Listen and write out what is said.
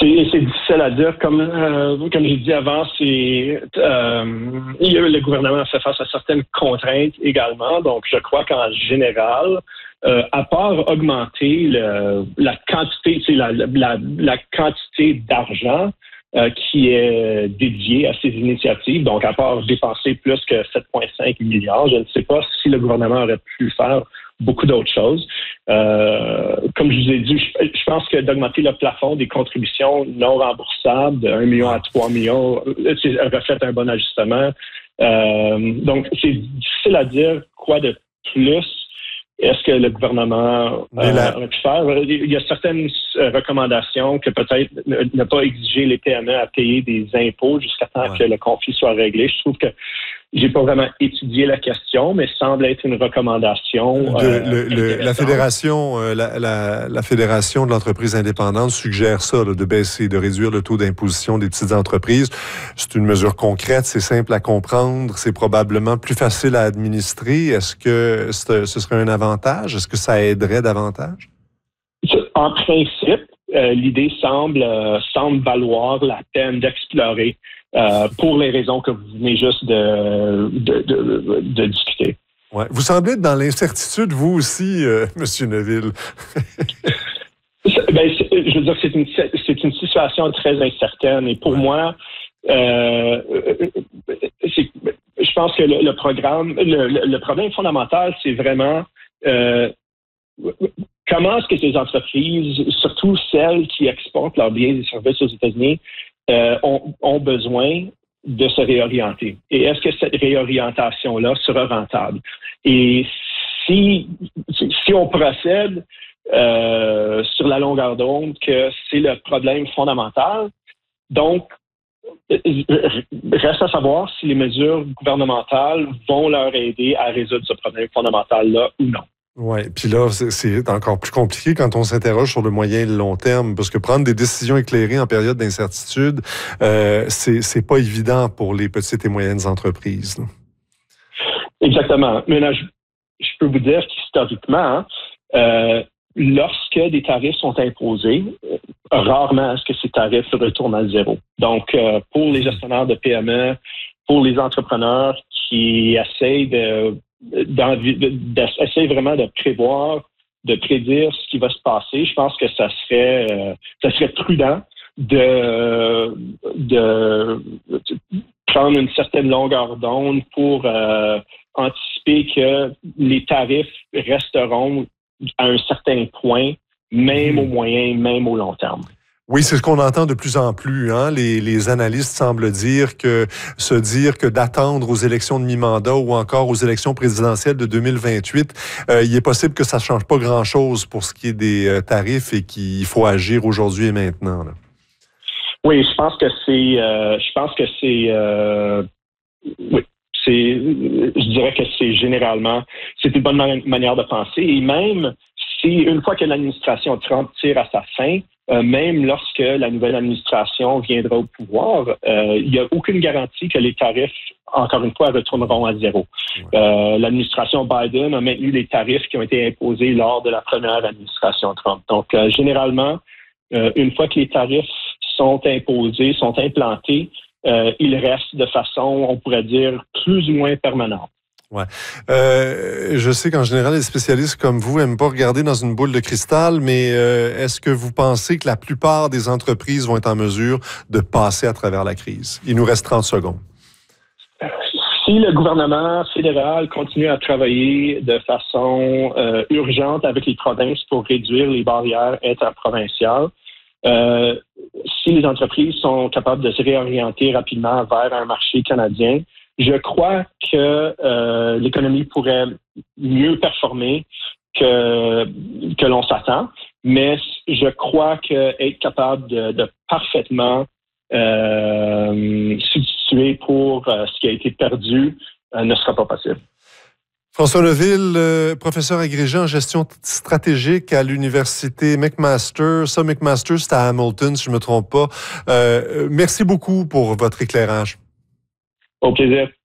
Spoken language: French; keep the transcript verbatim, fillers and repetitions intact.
C'est, c'est difficile à dire. Comme, euh, comme j'ai dit avant, c'est euh, le gouvernement fait face à certaines contraintes également. Donc, je crois qu'en général, euh, à part augmenter le, la quantité, la, la, la quantité d'argent euh, qui est dédiée à ces initiatives, donc à part dépenser plus que sept virgule cinq milliards, je ne sais pas si le gouvernement aurait pu faire beaucoup d'autres choses. Euh, comme je vous ai dit, je, je pense que d'augmenter le plafond des contributions non remboursables de un million à trois millions, c'est, reflète un bon ajustement. Euh, donc, c'est difficile à dire quoi de plus est-ce que le gouvernement euh, la... aurait pu faire. Il y a certaines recommandations que peut-être ne, ne pas exiger les P M E à payer des impôts jusqu'à temps ouais. que le conflit soit réglé. Je trouve que j'ai pas vraiment étudié la question, mais semble être une recommandation. De, euh, le, le, la fédération, euh, la, la, la fédération de l'entreprise indépendante suggère ça, là, de baisser, de réduire le taux d'imposition des petites entreprises. C'est une mesure concrète, c'est simple à comprendre, c'est probablement plus facile à administrer. Est-ce que ce serait un avantage? Est-ce que ça aiderait davantage? En principe, euh, l'idée semble euh, semble valoir la peine d'explorer. Euh, pour les raisons que vous venez juste de, de, de, de discuter. Ouais. Vous semblez être dans l'incertitude, vous aussi, euh, M. Neville. ben, je veux dire que c'est une, c'est une situation très incertaine. Et pour ouais. moi, euh, c'est, je pense que le, le programme, le, le problème fondamental, c'est vraiment euh, comment est-ce que ces entreprises, surtout celles qui exportent leurs biens et services aux États-Unis, Euh, ont, ont besoin de se réorienter. Et est-ce que cette réorientation-là sera rentable? Et si, si on procède euh, sur la longueur d'onde que c'est le problème fondamental, donc reste à savoir si les mesures gouvernementales vont leur aider à résoudre ce problème fondamental-là ou non. Oui, puis là, c'est, c'est encore plus compliqué quand on s'interroge sur le moyen et le long terme, parce que prendre des décisions éclairées en période d'incertitude, euh, c'est, c'est pas évident pour les petites et moyennes entreprises. Là. Exactement. Mais là, je, je peux vous dire qu'historiquement, hein, euh, lorsque des tarifs sont imposés, euh, rarement est-ce que ces tarifs retournent à zéro. Donc, euh, pour les gestionnaires de P M E, pour les entrepreneurs qui essayent de d'essayer vraiment de prévoir, de prédire ce qui va se passer, je pense que ça serait euh, ça serait prudent de, de, de prendre une certaine longueur d'onde pour euh, anticiper que les tarifs resteront à un certain point, même au moyen, même au long terme. Oui, c'est ce qu'on entend de plus en plus. Hein? Les, les analystes semblent dire que se dire que d'attendre aux élections de mi-mandat ou encore aux élections présidentielles de deux mille vingt-huit, euh, il est possible que ça ne change pas grand-chose pour ce qui est des euh, tarifs et qu'il faut agir aujourd'hui et maintenant. Là. Oui, je pense que c'est, euh, je pense que c'est, euh, oui, c'est, je dirais que c'est généralement, c'est une bonne man- manière de penser. Et même si une fois que l'administration Trump tire à sa fin, Euh, même lorsque la nouvelle administration viendra au pouvoir, euh, il n'y a aucune garantie que les tarifs, encore une fois, retourneront à zéro. Ouais. Euh, l'administration Biden a maintenu les tarifs qui ont été imposés lors de la première administration Trump. Donc, euh, généralement, euh, une fois que les tarifs sont imposés, sont implantés, euh, ils restent de façon, on pourrait dire, plus ou moins permanente. Ouais. Euh, je sais qu'en général, les spécialistes comme vous n'aiment pas regarder dans une boule de cristal, mais euh, est-ce que vous pensez que la plupart des entreprises vont être en mesure de passer à travers la crise? Il nous reste trente secondes. Si le gouvernement fédéral continue à travailler de façon euh, urgente avec les provinces pour réduire les barrières interprovinciales, euh, si les entreprises sont capables de se réorienter rapidement vers un marché canadien, je crois que euh, l'économie pourrait mieux performer que, que l'on s'attend, mais je crois qu'être capable de, de parfaitement euh, substituer pour euh, ce qui a été perdu euh, ne sera pas possible. François Neville, euh, professeur agrégé en gestion stratégique à l'université McMaster. Ça, McMaster, c'est à Hamilton, si je ne me trompe pas. Euh, merci beaucoup pour votre éclairage. Au plaisir.